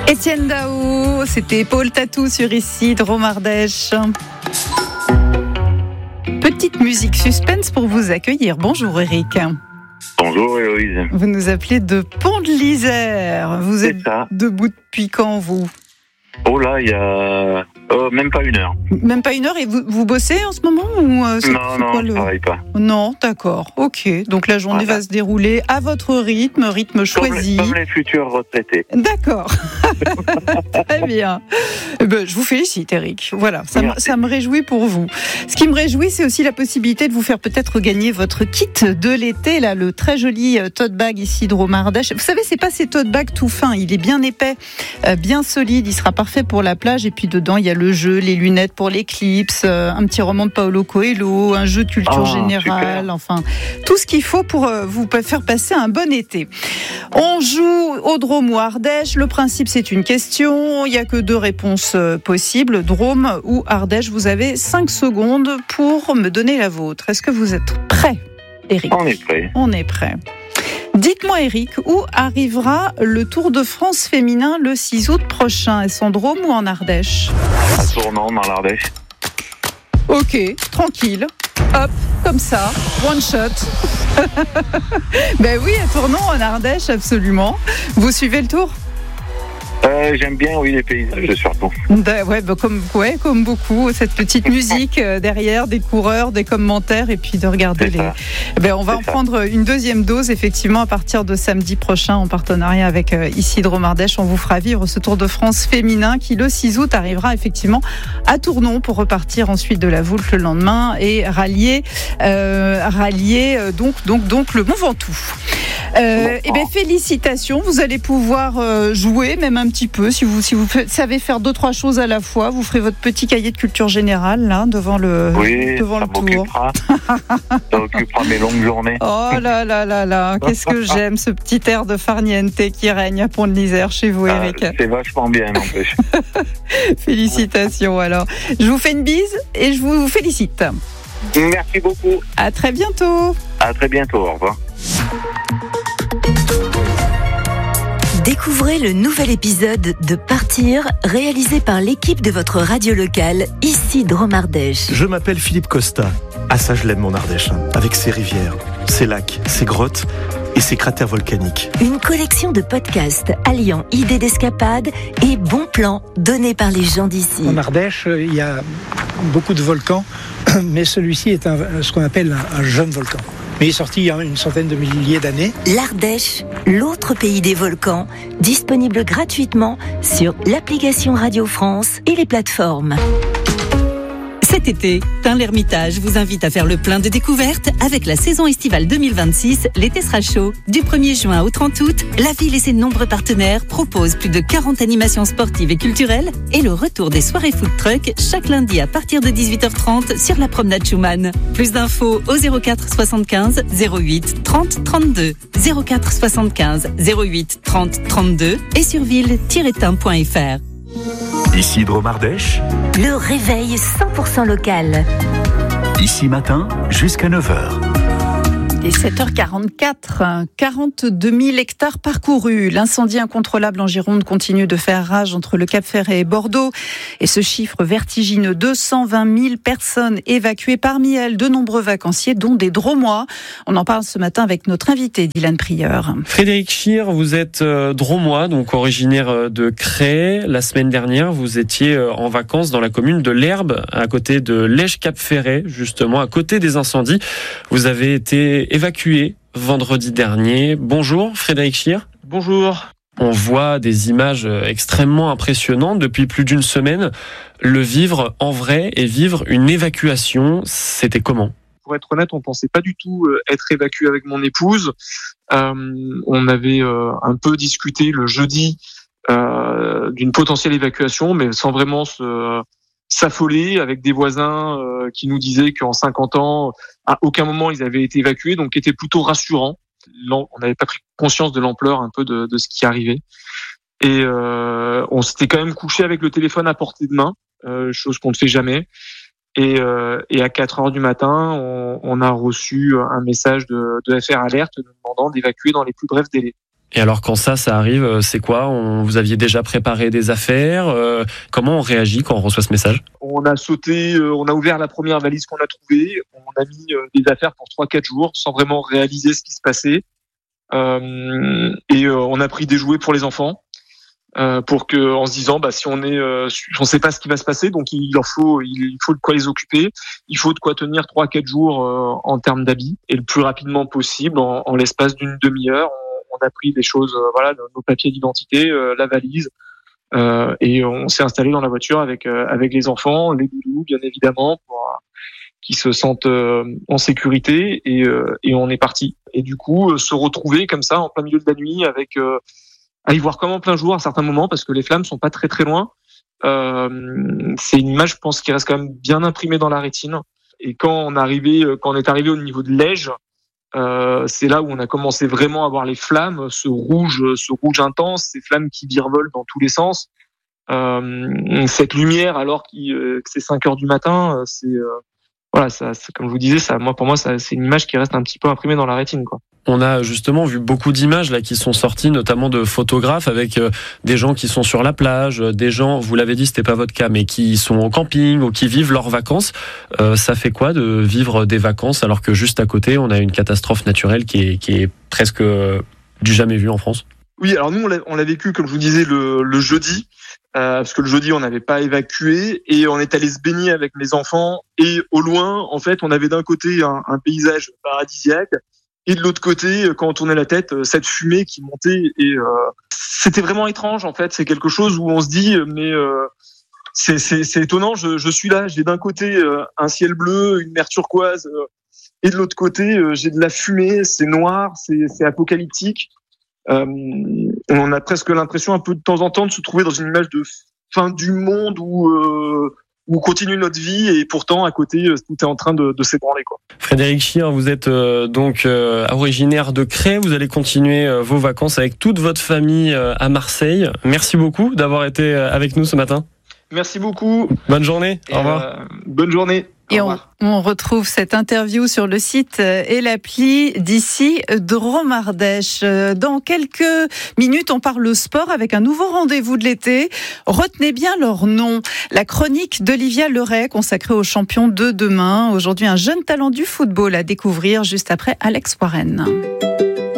Étienne Dao, c'était Paul Tatou sur Ici, Drôme Ardèche. Petite musique suspense pour vous accueillir. Bonjour Eric. Bonjour Héloïse. Vous nous appelez de Pont de l'Isère. Vous êtes debout depuis quand vous ? Oh là, il y a même pas une heure. Même pas une heure, et vous bossez en ce moment ou Non, je ne travaille pas. Non, d'accord, ok. Donc la journée va se dérouler à votre rythme choisi. Comme les futurs retraités. D'accord. Très bien. Je vous félicite Eric. Voilà, ça me réjouit pour vous. Ce qui me réjouit, c'est aussi la possibilité de vous faire peut-être gagner votre kit de l'été, là, le très joli tote bag ici Drôme Ardèche. Vous savez, c'est pas ces tote bags tout fins, il est bien épais, bien solide, il sera parfait pour la plage, et puis dedans il y a le jeu, les lunettes pour l'éclipse, un petit roman de Paulo Coelho, un jeu de culture générale, super. Enfin tout ce qu'il faut pour vous faire passer un bon été. On joue au Drôme ou Ardèche. Le principe, c'est une question, il n'y a que 2 réponses possibles, Drôme ou Ardèche. Vous avez 5 secondes pour me donner la vôtre. Est-ce que vous êtes prêt, Eric ? On est prêt. On est prêt. Dites-moi Eric, où arrivera le Tour de France féminin le 6 août prochain ? Est-ce en Drôme ou en Ardèche ? À Tournon, dans l'Ardèche. Ok, tranquille. Hop, comme ça, one shot. Ben oui, à Tournon, en Ardèche, absolument. Vous suivez le Tour ? J'aime bien, les paysages surtout. Comme beaucoup, cette petite musique derrière, des coureurs, des commentaires, et puis de regarder on va en prendre une deuxième dose, effectivement, à partir de samedi prochain, en partenariat avec Ici Drôme Ardèche. On vous fera vivre ce Tour de France féminin qui, le 6 août, arrivera effectivement à Tournon pour repartir ensuite de la Voulte le lendemain et rallier donc le Mont Ventoux. Félicitations, vous allez pouvoir jouer, même un petit peu, si vous savez faire 2-3 choses à la fois. Vous ferez votre petit cahier de culture générale là devant le tour. Ça occupera mes longues journées. Oh là là là là, qu'est-ce que j'aime ce petit air de farniente qui règne à Pont de l'Isère chez vous, Eric. C'est vachement bien, n'empêche. Félicitations alors. Je vous fais une bise et je vous félicite. Merci beaucoup. À très bientôt. À très bientôt, au revoir. Découvrez le nouvel épisode de Partir, réalisé par l'équipe de votre radio locale, Ici Drôme Ardèche. Je m'appelle Philippe Costa. Ah ça, je l'aime mon Ardèche, avec ses rivières, ses lacs, ses grottes et ses cratères volcaniques. Une collection de podcasts alliant idées d'escapade et bons plans donnés par les gens d'ici. En Ardèche, il y a beaucoup de volcans, mais celui-ci est ce qu'on appelle un jeune volcan. Mais il est sorti il y a une centaine de milliers d'années. L'Ardèche, l'autre pays des volcans, disponible gratuitement sur l'application Radio France et les plateformes. Cet été, Tain-l'Hermitage vous invite à faire le plein de découvertes avec la saison estivale 2026. L'été sera chaud. Du 1er juin au 30 août, la ville et ses nombreux partenaires proposent plus de 40 animations sportives et culturelles et le retour des soirées food truck chaque lundi à partir de 18h30 sur la promenade Schumann. Plus d'infos au 04 75 08 30 32. 04 75 08 30 32 et sur ville-tain.fr. Ici Drôme Ardèche. Le réveil 100% local. Ici matin jusqu'à 9h. Il est 7h44, 42 000 hectares parcourus. L'incendie incontrôlable en Gironde continue de faire rage entre le Cap-Ferret et Bordeaux. Et ce chiffre vertigineux, 220 000 personnes évacuées, parmi elles de nombreux vacanciers, dont des Dromois. On en parle ce matin avec notre invité, Dylan Prieur. Frédéric Schir, vous êtes Dromois, donc originaire de Cré. La semaine dernière, vous étiez en vacances dans la commune de l'Herbe, à côté de Lège-Cap-Ferret, justement, à côté des incendies. Vous avez été évacué vendredi dernier. Bonjour Frédéric Schir. Bonjour. On voit des images extrêmement impressionnantes depuis plus d'une semaine. Le vivre en vrai et vivre une évacuation, c'était comment ? Pour être honnête, on pensait pas du tout être évacué avec mon épouse. On avait un peu discuté le jeudi d'une potentielle évacuation, mais sans vraiment s'affoler, avec des voisins qui nous disaient qu'en 50 ans, à aucun moment ils avaient été évacués, donc qui était plutôt rassurant. On n'avait pas pris conscience de l'ampleur un peu de ce qui arrivait. Et on s'était quand même couché avec le téléphone à portée de main, chose qu'on ne fait jamais. Et à 4h du matin, on a reçu un message de FR Alert nous demandant d'évacuer dans les plus brefs délais. Et alors quand ça arrive, c'est quoi ? Vous aviez déjà préparé des affaires ? Comment on réagit quand on reçoit ce message ? On a sauté, on a ouvert la première valise qu'on a trouvée, on a mis des affaires pour 3-4 jours sans vraiment réaliser ce qui se passait. Et on a pris des jouets pour les enfants, pour que, en se disant, si on sait pas ce qui va se passer, donc il faut de quoi les occuper, il faut de quoi tenir 3-4 jours en termes d'habits, et le plus rapidement possible, en l'espace d'une demi-heure. On a pris des choses, nos papiers d'identité, la valise, et on s'est installé dans la voiture avec les enfants, les doudous bien évidemment, pour qu'ils se sentent en sécurité, et on est parti. Et du coup, se retrouver comme ça en plein milieu de la nuit avec à y voir comme en plein jour à certains moments, parce que les flammes sont pas très très loin. C'est une image, je pense, qui reste quand même bien imprimée dans la rétine. Et quand on est arrivé au niveau de Lège, c'est là où on a commencé vraiment à voir les flammes, ce rouge intense, ces flammes qui virevolent dans tous les sens. Cette lumière, alors que c'est 5 heures du matin, ça, comme je vous disais, pour moi, c'est une image qui reste un petit peu imprimée dans la rétine, quoi. On a justement vu beaucoup d'images là qui sont sorties, notamment de photographes avec des gens qui sont sur la plage, des gens, vous l'avez dit, c'était pas votre cas, mais qui sont au camping ou qui vivent leurs vacances. Ça fait quoi de vivre des vacances alors que juste à côté, on a une catastrophe naturelle qui est presque du jamais vu en France? Oui, alors nous, on l'a vécu, comme je vous disais, le jeudi. Parce que le jeudi, on n'avait pas évacué et on est allé se baigner avec mes enfants. Et au loin, en fait, on avait d'un côté un paysage paradisiaque et de l'autre côté, quand on tournait la tête, cette fumée qui montait. Et c'était vraiment étrange, en fait. C'est quelque chose où on se dit, mais c'est étonnant. Je suis là, j'ai d'un côté un ciel bleu, une mer turquoise, et de l'autre côté, j'ai de la fumée. C'est noir, c'est apocalyptique. On a presque l'impression un peu de temps en temps de se trouver dans une image de fin du monde où continue notre vie et pourtant à côté tout est en train de s'ébranler, quoi. Frédéric Chir, vous êtes donc originaire de Cré, vous allez continuer vos vacances avec toute votre famille à Marseille. Merci beaucoup d'avoir été avec nous ce matin. Merci beaucoup. Bonne journée. Au revoir. Bonne journée. Et on retrouve cette interview sur le site et l'appli d'ici Dromardèche. Dans quelques minutes, on parle sport avec un nouveau rendez-vous de l'été. Retenez bien leur nom. La chronique d'Olivia Leray consacrée aux champions de demain. Aujourd'hui, un jeune talent du football à découvrir juste après Alex Warren.